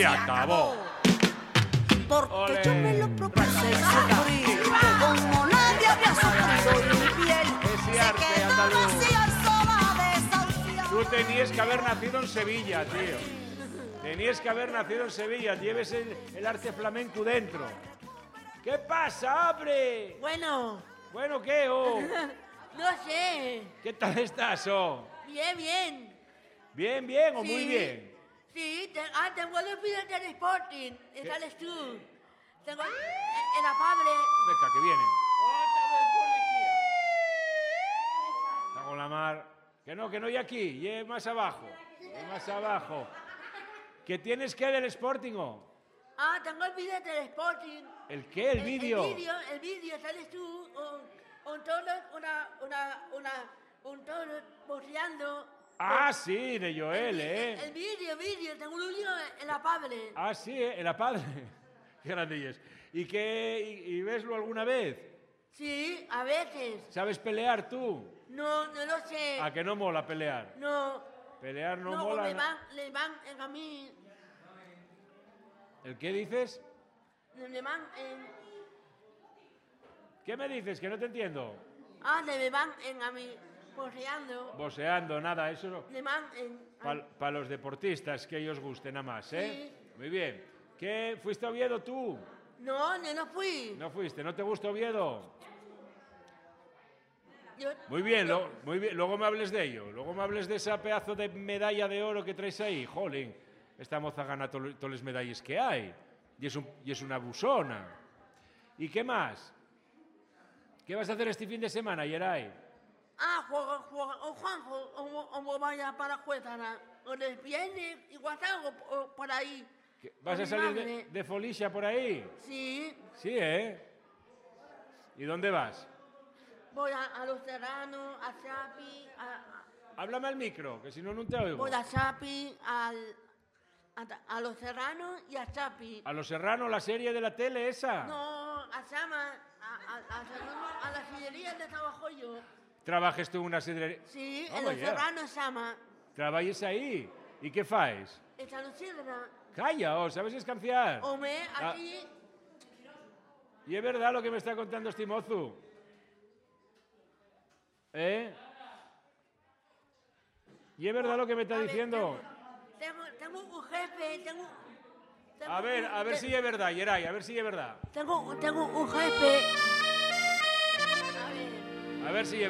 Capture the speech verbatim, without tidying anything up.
se acabó. Porque Ole. yo me lo propuse y sufrí, como nadie había sufrido, y mi piel Ese se arte quedó andaluz. vacía y sola, desahuciada. Tú tenías que haber nacido en Sevilla, tío. Tenías que haber nacido en Sevilla. Lleves el, el arte flamenco dentro. ¿Qué pasa, abre? Bueno, Bueno, ¿qué, oh? no sé. ¿Qué tal estás, oh? Bien, bien. ¿Bien, bien o Sí. muy bien? Sí, te, ah, tengo los videos del Sporting. Sales tú. Tengo el, el apable. Venga, que vienen. Otra vez policía. Está con la mar. Que no, que no hay aquí. Y más abajo. Y más abajo. ¿Qué tienes que del Sporting, oh? Ah, tengo el vídeo del Sporting. ¿El qué? ¿El vídeo? El vídeo, el vídeo, sales tú, un, un toro, una, una, una, un toro boceando. Ah, sí, de Joel, el, ¿eh? El, el vídeo, vídeo, tengo un vídeo en la Pable. Ah, sí, ¿eh? El padre. Qué grande es. ¿Y qué? Y, y veslo alguna vez? Sí, a veces. ¿Sabes pelear tú? No, no lo sé. ¿A que no mola pelear? No. Pelear no, No, mola. le no. van, le van en a mí, ¿El qué dices? le van en, ¿Qué me dices? Que no te entiendo. ah, le van en a mí, boceando. Boseando, nada, eso no. Le van en, Para los deportistas que ellos gusten nada más, ¿eh? Muy bien. ¿Qué? ¿Fuiste a Oviedo tú? no, no, no fui. No fuiste, ¿no te gusta Oviedo? Yo, Muy bien, lo- muy bien, luego me hables de ello. Luego me hables de ese pedazo de medalla de oro que traes ahí. Jolín, esta moza gana to- todas las medallas que hay. Y es, un- y es una busona. ¿Y qué más? ¿Qué vas a hacer este fin de semana, Yeray? ah, juega, juega, o Juanjo, o, o vaya para Juezana, o les viene, igual algo o por ahí. ¿Qué- ¿Vas Con a mi salir madre. de, de Folicia por ahí? Sí, Sí, ¿eh? ¿Y dónde vas? voy a, a Los Serranos, a Chapi, a, Háblame al micro, que si no, no te a, oigo. voy a Chapi, al, a, a Los Serranos y a Chapi. ¿A Los Serranos, la serie de la tele esa? No, a Sama, a, a, a, Serrano- a la sillería de trabajo yo. ¿Trabajes tú en una serie? Sí, Oh, en Los yeah. Serranos Sama. ¿Trabajes ahí? ¿Y qué faes? Esta Lucidra. Calla, oh, ¿sabes escanciar? Home, Ah. aquí, Y es verdad lo que me está contando este mozo. ¿Eh? Y es verdad lo que me está a ver, diciendo. Tengo, tengo un jefe, tengo... tengo A ver, un- a ver te- si es verdad, Yeray, a ver si es verdad. Tengo, tengo un jefe... A ver... A ver si es